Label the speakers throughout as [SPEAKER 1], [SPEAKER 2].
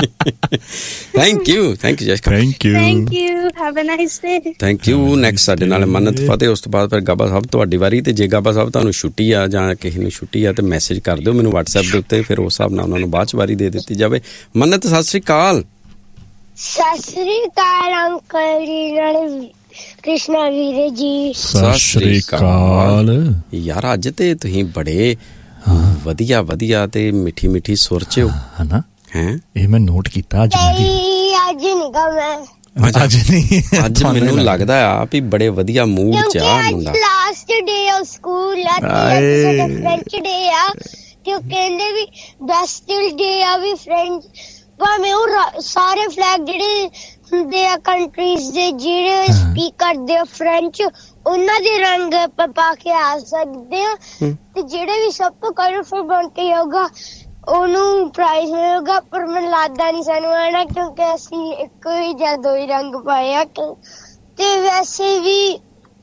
[SPEAKER 1] Thank you Jessica,
[SPEAKER 2] thank you, have a nice day.
[SPEAKER 1] Thank you. Next ਸਾਡੇ ਨਾਲ ਮੰਨਤ ਫਤਿਹ, ਉਸ ਤੋਂ ਬਾਅਦ ਫਿਰ ਗਾਬਾ ਸਾਹਿਬ ਤੁਹਾਡੀ ਵਾਰੀ। ਤੇ ਜੇ ਗਾਬਾ ਸਾਹਿਬ ਤੁਹਾਨੂੰ ਛੁੱਟੀ ਆ ਜਾਂ ਕਿਸੇ ਨੂੰ ਛੁੱਟੀ ਆ ਤੇ ਮੈਸੇਜ ਕਰ ਦਿਓ ਮੈਨੂੰ WhatsApp ਦੇ ਉੱਤੇ, ਫਿਰ ਉਸ ਹਿਸਾਬ ਨਾਲ ਉਹਨਾਂ ਨੂੰ ਬਾਅਦ 'ਚ ਵਾਰੀ ਦੇ ਦਿੱਤੀ ਜਾਵੇ। ਮੰਨਤ ਸਤਿ ਸ਼੍ਰੀ ਅਕਾਲ।
[SPEAKER 3] ਸਤਿ ਸ੍ਰੀ ਅਕਾਲ ਅੰਕਲ ਜੀ, ਕ੍ਰਿਸ਼ਨਾ ਵੀਰੇ ਜੀ।
[SPEAKER 1] ਸਤਿ ਸ਼੍ਰੀ ਅਕਾਲ ਯਾਰ, ਅੱਜ ਤੇ ਤੁਸੀਂ ਬੜੇ ਵਧੀਆ ਤੇ ਮਿੱਠੀ ਸੁਰ 'ਚ ਹੋ ਹਨਾ। ਹੈ
[SPEAKER 4] ਇਹ ਮੈਂ ਨੋਟ ਕੀਤਾ ਅੱਜ
[SPEAKER 3] ਨਹੀਂ
[SPEAKER 1] ਅੱਜ ਮੈਨੂੰ ਲੱਗਦਾ ਆ ਵੀ ਬੜੇ ਵਧੀਆ ਮੂਡ 'ਚ ਆ ਮੁੰਡਾ।
[SPEAKER 3] ਲਾਸਟ ਡੇ ਆਫ ਸਕੂਲ ਆ ਤੇ ਸਾਡਾ ਫ੍ਰੈਂਚ ਡੇ ਆ ਤੇ ਉਹ ਕਹਿੰਦੇ ਵੀ ਬੈਸਟ ਡੇ ਆ ਵੀ ਫ੍ਰੈਂਚ, ਭਾਵੇਂ ਉਹ ਸਾਰੇ ਫਲੈਗ ਜਿਹੜੇ ਹੁੰਦੇ ਆ ਕੰਟਰੀਜ਼ ਦੇ ਜਿਹੜੇ ਸਪੀਕ ਕਰਦੇ ਆ ਫ੍ਰੈਂਚ, ਉਹਨਾਂ ਦੇ ਰੰਗ ਪਾ ਕੇ ਆ ਸਕਦੇ ਆ ਤੇ ਜਿਹੜੇ ਵੀ ਸਭ ਤੋਂ ਕਲਰਫੁਲ ਬਣ ਕੇ ਆਊਗਾ ਉਹਨੂੰ ਪ੍ਰਾਈਜ਼ ਮਿਲੇਗਾ। ਪਰ ਮੈਨੂੰ ਲੱਗਦਾ ਨਹੀਂ ਸਾਨੂੰ ਆਣਾ, ਕਿਉਂਕਿ ਅਸੀਂ ਇੱਕ ਹੀ ਜਾਂ ਦੋ ਹੀ ਰੰਗ ਪਾਏ ਆ। ਤੇ ਵੈਸੇ ਵੀ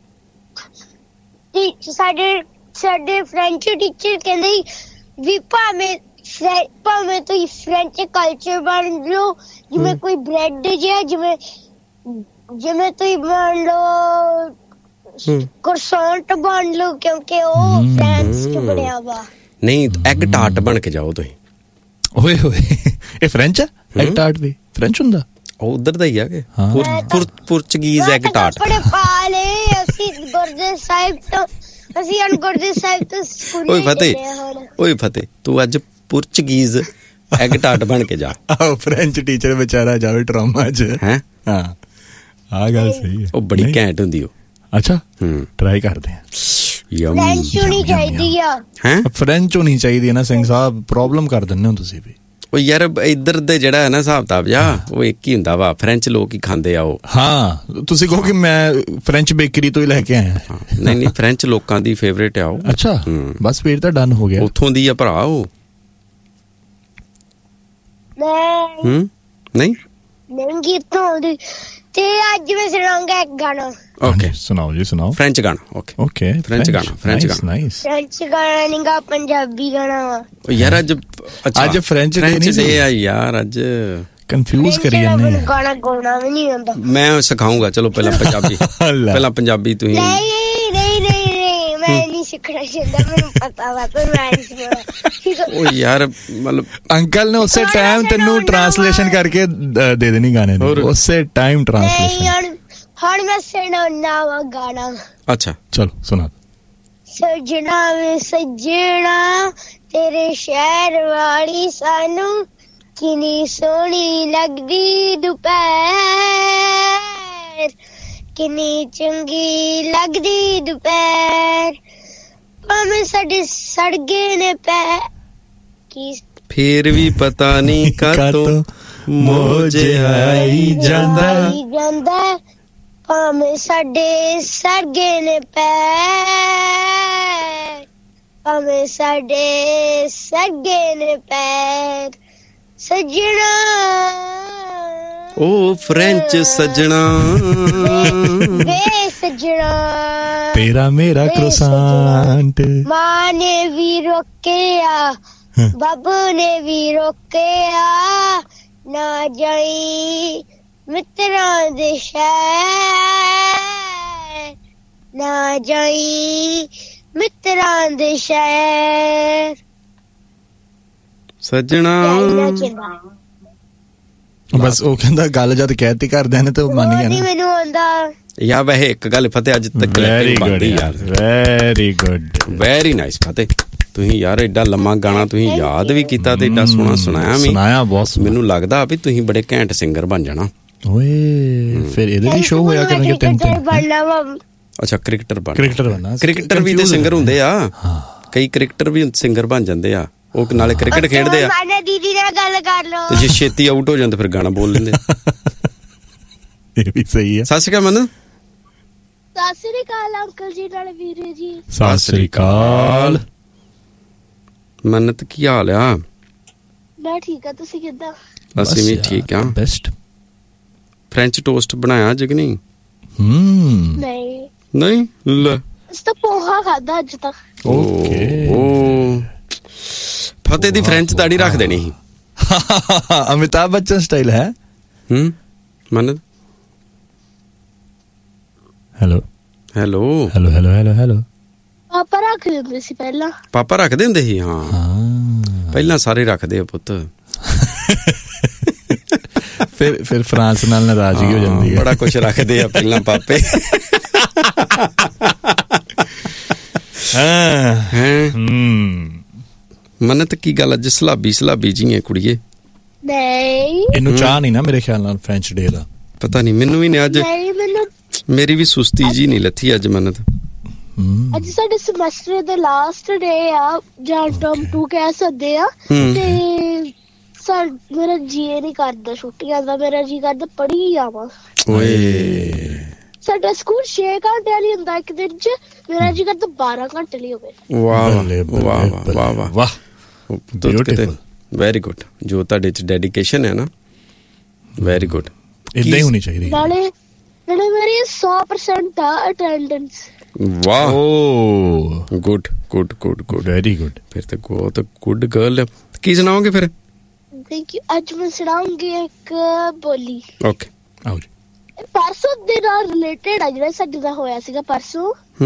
[SPEAKER 3] ਸਾਡੇ ਫ੍ਰੈਂਚ ਟੀਚਰ ਕਹਿੰਦੇ ਵੀ ਭਾਵੇਂ ਤੁਸੀਂ ਫ੍ਰੈਂਚ ਕਲਚਰ ਬਣ ਲਓ, ਜਿਵੇਂ ਕੋਈ ਬ੍ਰੈਡ ਜਿਹਾ, ਜਿਵੇਂ ਤੁਸੀਂ ਬਣ ਲਓ ਕਰਸੌਂਟ ਬਣ ਲਓ, ਕਿਉਂਕਿ ਉਹ ਫ੍ਰਾਂਸ ਚ ਬਣਿਆ ਵਾ।
[SPEAKER 1] ਨਹੀਂ, ਐਗ ਟਾਰਟ ਬਣ ਕੇ ਜਾਓ ਤੁਸੀਂ।
[SPEAKER 4] ਓਏ ਇਹ ਫ੍ਰੈਂਚ ਆ? ਐਗ ਟਾਰਟ ਵੀ ਫ੍ਰੈਂਚ ਹੁੰਦਾ? ਉਹ
[SPEAKER 1] ਉਧਰ ਦਾ ਹੀ ਆ ਕਿ ਪੁਰਤਗੀਜ਼ ਐਗ ਟਾਰਟ।
[SPEAKER 3] ਕੱਪੜੇ ਪਾ ਲਏ ਅਸੀਂ ਗੁਰਦੇ ਸਾਹਿਬ ਤੋਂ, ਅਸੀਂ ਹੁਣ ਗੁਰਦੇ ਸਾਹਿਬ ਤੋਂ ਸਕੂਲ
[SPEAKER 1] ਓਏ ਫਤਿਹ ਤੂੰ ਅੱਜ ਪੁਰਤਗੀਜ਼ ਐਗ ਟਾਰਟ ਬਣ ਕੇ ਜਾ।
[SPEAKER 4] ਆਹ ਫ੍ਰੈਂਚ ਟੀਚਰ ਵਿਚਾਰਾ ਜਾਵੇ ਟਰਾਮਾ 'ਚ। ਹੈ ਹਾਂ, ਆ ਗੱਲ ਸਹੀ ਹੈ।
[SPEAKER 1] ਉਹ ਬੜੀ ਘੈਂਟ ਹੁੰਦੀ ਉਹ।
[SPEAKER 4] ਅੱਛਾ, ਟਰਾਈ ਕਰਦੇ ਆ।
[SPEAKER 3] ਫ੍ਰੈਂਚ ਹੋਣੀ ਚਾਹੀਦੀ ਆ।
[SPEAKER 4] ਫ੍ਰੈਂਚ ਹੋਣੀ ਚਾਹੀਦੀ ਹੈ ਨਾ ਸਿੰਘ ਸਾਹਿਬ, ਪ੍ਰੋਬਲਮ ਕਰ ਦਿੰਦੇ ਹੋ ਤੁਸੀਂ ਵੀ।
[SPEAKER 1] ਉਹ ਯਾਰ ਇੱਧਰ ਦੇ ਜਿਹੜਾ ਹੈ ਨਾ ਹਿਸਾਬ ਕਿਤਾਬ ਜਾ ਉਹ ਇੱਕ ਹੀ ਹੁੰਦਾ ਵਾ। ਫ੍ਰੈਂਚ ਲੋਕ ਹੀ ਖਾਂਦੇ ਆ ਉਹ।
[SPEAKER 4] ਹਾਂ, ਤੁਸੀਂ ਕਹੋ ਕਿ ਮੈਂ ਫ੍ਰੈਂਚ ਬੇਕਰੀ ਤੋਂ ਹੀ ਲੈ ਕੇ ਆਇਆ।
[SPEAKER 1] ਨਹੀਂ ਫ੍ਰੈਂਚ ਲੋਕਾਂ ਦੀ ਫੇਵਰੇਟ ਆ ਉਹ।
[SPEAKER 4] ਅੱਛਾ, ਬਸ ਫੇਰ ਤਾਂ ਡਨ ਹੋ ਗਿਆ।
[SPEAKER 1] ਉੱਥੋਂ ਦੀ ਆ ਭਰਾ ਉਹ। ਨਹੀਂ
[SPEAKER 3] ਤੇ ਅੱਜ ਮੈਂ ਸੁਣਾਉਂਗਾ ਇੱਕ ਗਾਣਾ।
[SPEAKER 1] ਓਕੇ
[SPEAKER 4] ਸੁਣਾਓ ਜੀ, ਸੁਣਾਓ।
[SPEAKER 1] ਫ੍ਰੈਂਚ ਗਾਣਾ। ਓਕੇ ਫ੍ਰੈਂਚ ਗਾਣਾ
[SPEAKER 3] ਨਹੀਂ ਗਾ, ਪੰਜਾਬੀ ਗਾਣਾ ਵਾ
[SPEAKER 1] ਯਾਰ। ਅੱਜ
[SPEAKER 4] ਫ੍ਰੈਂਚ
[SPEAKER 1] ਡੇ ਆ ਯਾਰ, ਅੱਜ
[SPEAKER 4] ਕਨਫਿਊਜ਼ ਕਰੀ ਜਾਂਦੇ ਆ।
[SPEAKER 3] ਗਾਣਾ ਗਾਉਣਾ ਵੀ ਨਹੀਂ ਆਉਂਦਾ।
[SPEAKER 1] ਮੈਂ ਸਿਖਾਉਂਗਾ, ਚਲੋ ਪਹਿਲਾਂ ਪੰਜਾਬੀ ਤੁਸੀਂ।
[SPEAKER 3] ਨਹੀਂ ਮੈਂ ਨਹੀਂ ਸਿੱਖਣਾ ਚਾਹੁੰਦਾ, ਮੈਨੂੰ ਪਤਾ ਵਾ ਪਰ ਮੈਂ ਨਹੀਂ ਸਿੱਖਣਾ।
[SPEAKER 1] ਉਹ ਯਾਰ ਮਤਲਬ
[SPEAKER 4] ਅੰਕਲ ਨੇ ਉਸੇ ਟਾਈਮ ਤੈਨੂੰ ਟ੍ਰਾਂਸਲੇਸ਼ਨ ਕਰਕੇ ਦੇ ਦੇਣੀ ਗਾਣੇ ਦੀ, ਉਸੇ ਟਾਈਮ ਟ੍ਰਾਂਸਲੇਸ਼ਨ।
[SPEAKER 3] ਹੁਣ ਮੈਂ ਸੁਣਾਉਣਾ ਵਾ ਗਾਣਾ।
[SPEAKER 4] ਅੱਛਾ ਚਲੋ ਸੁਣਾ।
[SPEAKER 3] ਸਜਣਾ ਵੇ ਸਜਣਾ ਤੇਰੇ ਸ਼ਹਿਰ ਵਾਲੀ ਸਾਨੂੰ ਕਿੰਨੀ ਸੋਹਣੀ ਲੱਗਦੀ ਦੁਪਹਿਰ, ਕਿੰਨੀ ਚੰਗੀ ਲੱਗਦੀ ਦੁਪਹਿਰ, ਭਾਵੇਂ ਸਾਡੇ ਸੜਗੇ ਨੇ ਪੈ ਕੀ ਫੇਰ
[SPEAKER 1] ਵੀ ਪਤਾ ਨਹੀਂ ਕਾਤੋਂ ਮੋਜਹਾਈ
[SPEAKER 3] ਜਾਂਦਾ, ਭਾਵੇਂ ਸਾਡੇ ਸੜਗੇ ਨੇ ਪੈਰ, ਭਾਵੇਂ ਸਾਡੇ ਸੜਗੇ ਨੇ ਪੈਰ। ਸਜਣਾ
[SPEAKER 1] ਉਹ ਫ੍ਰੈਂਚ ਸਜਣਾ
[SPEAKER 3] ਵੇ ਸਜਣਾ
[SPEAKER 4] ਤੇਰਾ ਮੇਰਾ ਕ੍ਰੋਸਾਂਟ,
[SPEAKER 3] ਮਾਂ ਨੇ ਵੀ ਰੋਕਿਆ ਬਾਬੂ ਨੇ ਵੀ ਰੋਕਿਆ, ਨਾ ਜਾਈ ਮਿੱਤਰਾਂ ਦੇ ਸ਼ਹਿਰ, ਨਾ ਜਾਈ ਮਿੱਤਰਾਂ ਦੇ ਸ਼ਹਿਰ।
[SPEAKER 1] ਸਜਣਾ
[SPEAKER 4] ਬਸ ਉਹ ਕਹਿੰਦਾ ਗੱਲ ਜਦ ਕਹਿਤੀ ਕਰਦਿਆਂ ਨੇ ਤੇ ਉਹ ਮੰਨ ਗਿਆ ਨਾ।
[SPEAKER 3] ਮੈਨੂੰ ਆਉਂਦਾ
[SPEAKER 1] ਯਾਰ ਵੈਸੇ ਇੱਕ ਗੱਲ ਫਤਿਹ ਅੱਜ ਤੱਕ
[SPEAKER 4] ਵੈਰੀ ਗੁੱਡ ਯਾਰ, ਵੈਰੀ ਗੁੱਡ,
[SPEAKER 1] ਵੈਰੀ ਨਾਈਸ ਫਤਿਹ। ਤੁਸੀਂ ਯਾਰ ਐਡਾ ਲੰਮਾ ਗਾਣਾ ਤੁਸੀਂ ਯਾਦ ਵੀ ਕੀਤਾ ਤੇ ਐਡਾ ਸੋਹਣਾ ਸੁਣਾਇਆ ਬਹੁਤ। ਮੈਨੂੰ ਲੱਗਦਾ ਵੀ ਤੁਸੀਂ ਬੜੇ ਘੈਂਟ ਸਿੰਗਰ ਬਣ ਜਾਣਾ।
[SPEAKER 4] ਓਏ ਫਿਰ ਇਹਦੇ ਵੀ ਸ਼ੋਅ ਹੋਇਆ ਕਰਨਗੇ ਤਿੰਨ।
[SPEAKER 1] ਅੱਛਾ ਕ੍ਰਿਕਟਰ
[SPEAKER 4] ਬਣਨਾ।
[SPEAKER 1] ਕ੍ਰਿਕਟਰ ਵੀ ਤੇ ਸਿੰਗਰ ਹੁੰਦੇ ਆ, ਕਈ ਕ੍ਰਿਕਟਰ ਵੀ ਸਿੰਗਰ ਬਣ ਜਾਂਦੇ ਆ। ਉਹ ਨਾਲੇ ਕ੍ਰਿਕਟ ਖੇਡਦੇ ਆ
[SPEAKER 3] ਦੀਦੀ ਨਾਲ ਗੱਲ ਕਰ ਲਓ
[SPEAKER 1] ਤੇ ਜੇ ਛੇਤੀ ਆਊਟ ਹੋ ਜਾਂਦੇ ਫਿਰ ਗਾਣਾ ਬੋਲ ਲੈਂਦੇ।
[SPEAKER 4] ਇਹ ਵੀ ਸਹੀ ਹੈ।
[SPEAKER 1] ਸਤਿ ਸ਼੍ਰੀ ਅਕਾਲ ਮਨ।
[SPEAKER 3] ਸਤਿ ਸ਼੍ਰੀ ਅਕਾਲ ਅੰਕਲ ਜੀ ਨਾਲ ਵੀਰੇ ਜੀ।
[SPEAKER 4] ਸਤਿ ਸ਼੍ਰੀ ਅਕਾਲ
[SPEAKER 1] ਮੰਨਤ, ਕੀ ਹਾਲ ਆ?
[SPEAKER 3] ਮੈਂ ਠੀਕ ਆ, ਤੁਸੀਂ ਕਿੱਦਾਂ?
[SPEAKER 1] ਅਸੀਂ ਵੀ ਠੀਕ ਆ।
[SPEAKER 4] ਬੈਸਟ।
[SPEAKER 1] ਫ੍ਰੈਂਚ ਟੋਸਟ ਬਣਾਇਆ ਅੱਜ ਕਿ ਨਹੀਂ?
[SPEAKER 3] ਨਹੀਂ
[SPEAKER 1] ਲੈ
[SPEAKER 3] ਅਸੀਂ ਤਾਂ ਪੋਹਾ ਖਾਦਾ ਅੱਜ ਤੱਕ।
[SPEAKER 1] ਓਕੇ। ਫਤਿਹ ਦੀ ਫ੍ਰੈਂਚ ਦਾੜੀ ਰੱਖ ਦੇਣੀ ਸੀ।
[SPEAKER 4] अमिताभ बच्चन स्टाइल है।
[SPEAKER 1] मन्नत
[SPEAKER 4] hello
[SPEAKER 1] hello
[SPEAKER 4] hello hello hello hello
[SPEAKER 3] ਪਾਪਾ ਰੱਖ ਦਿੰਦੇ ਸੀ ਪਹਿਲਾਂ।
[SPEAKER 1] ਪਾਪਾ ਰੱਖਦੇ ਹੁੰਦੇ ਸੀ? ਹਾਂ ਪਹਿਲਾਂ ਸਾਰੇ ਰੱਖਦੇ ਆ ਪੁੱਤ।
[SPEAKER 4] ਫਿਰ ਫਰਾਂਸ ਨਾਲ ਨਾਰਾਜ਼ਗੀ ਹੋ ਜਾਂਦੀ ਹੈ।
[SPEAKER 1] ਬੜਾ ਕੁਝ ਰੱਖਦੇ ਆ ਪਹਿਲਾਂ ਪਾਪੇ। ਮਨਤ ਕੀ ਗੱਲ ਅੱਜ ਸਲਾਬੀ ਜੀ ਹੈ ਕੁੜੀਏ?
[SPEAKER 3] ਨਹੀਂ
[SPEAKER 4] ਇਹਨੂੰ ਚਾਹ ਨਹੀਂ ਨਾ ਮੇਰੇ ਖਿਆਲ ਨਾਲ ਫ੍ਰੈਂਚ ਡੇ ਦਾ।
[SPEAKER 1] ਪਤਾ ਨਹੀਂ ਮੈਨੂੰ ਵੀ ਨਹੀਂ ਅੱਜ
[SPEAKER 3] ਮੈਨੂੰ
[SPEAKER 1] ਮੇਰੀ ਵੀ ਸੁਸਤੀ ਜੀ ਨਹੀਂ ਲੱਥੀ ਅੱਜ ਮਨਤ।
[SPEAKER 3] ਅੱਜ ਸਾਡੇ ਸਮੈਸਟਰ ਦਾ ਲਾਸਟ ਡੇ ਆ ਜਾਂ ਟਰਮ 2 ਕਹਿ ਸਕਦੇ ਆ ਤੇ ਮੇਰਾ ਜੀ ਨਹੀਂ ਕਰਦਾ ਛੁੱਟੀਆਂ ਦਾ। ਮੇਰਾ ਜੀ ਕਰਦਾ ਪੜ੍ਹੀ ਜਾਵਾਂ।
[SPEAKER 1] ਓਏ
[SPEAKER 3] ਸਾਡਾ ਸਕੂਲ 6 ਘੰਟੇ ਲਈ ਹੁੰਦਾ ਇੱਕ ਦਿਨ ਚ। ਮੇਰਾ ਜੀ ਕਰਦਾ 12 ਘੰਟੇ ਲਈ ਹੋਵੇ।
[SPEAKER 1] ਵਾਹ ਵਾਹ ਵਾਹ ਵਾਹ ਵਾਹ ਬਿਊਟੀਫੁਲ ਵੈਰੀ ਗੁੱਡ। ਜੋ ਤੁਹਾਡੇ ਚ ਡੈਡੀਕੇਸ਼ਨ ਹੈ ਨਾ ਵੈਰੀ ਗੁੱਡ।
[SPEAKER 4] ਇਦਾਂ ਹੀ ਹੋਣੀ ਚਾਹੀਦੀ।
[SPEAKER 3] ਨਾਲੇ ਮੇਰੀ 100% ਆ ਅਟੈਂਡੈਂਸ।
[SPEAKER 1] ਵਾਹ good good good good
[SPEAKER 4] very good.
[SPEAKER 1] ਫਿਰ ਤਾਂ ਬਹੁਤ ਗੁੱਡ ਗਰਲ। ਕੀ ਸੁਣਾਓਗੇ ਫਿਰ?
[SPEAKER 3] Thank you. ਅੱਜ ਮੈਂ ਸੁਣਾਉਂਗੀ ਇੱਕ ਬੋਲੀ।
[SPEAKER 1] ਓਕੇ
[SPEAKER 4] ਆਓ ਜੀ।
[SPEAKER 3] ਪਰਸੋਂ ਦੇ ਨਾਲ ਰਿਲੇਟਡ ਆ ਜਿਹੜਾ ਸਾਡੇ ਦਾ ਹੋਇਆ ਸੀਗਾ ਪਰਸੋਂ।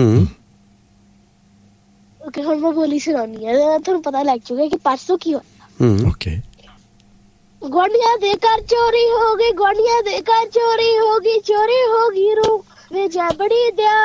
[SPEAKER 3] ਓਕੇ ਹੁਣ ਮੈਂ ਬੋਲੀ ਸੁਣਾਉਣੀ ਹੈ। ਤੁਹਾਨੂੰ ਪਤਾ ਲੱਗ ਚੁੱਕਾ ਕਿ ਪਰਸੋਂ ਕੀ ਹੋਇਆ।
[SPEAKER 4] ਓਕੇ।
[SPEAKER 3] ਗੁਆਂਢੀਆਂ ਦੇ ਘਰ ਚੋਰੀ ਹੋ ਗਈ, ਗੁਆਂਢੀਆਂ ਦੇ ਘਰ ਚੋਰੀ ਹੋ ਗਈ, ਚੋਰੀ ਹੋ ਗਈ ਰੂ ਵੇ ਜਾ ਬੜੀ ਦਿਆ